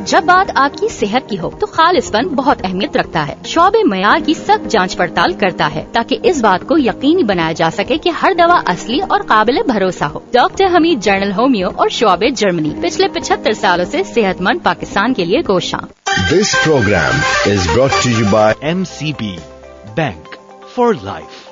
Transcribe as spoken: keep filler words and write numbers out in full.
जब बात आपकी सेहत की हो तो खालिसपन बहुत अहमियत रखता है। शोबे मयार की सख्त जांच पड़ताल करता है ताकि इस बात को यकीनी बनाया जा सके कि हर दवा असली और काबिल भरोसा हो। डॉक्टर हमीद, जर्नल होमियो और शोबे जर्मनी, पिछले पचहत्तर सालों से सेहतमंद पाकिस्तान के लिए कोशां। This program is brought to you by M C B Bank for Life।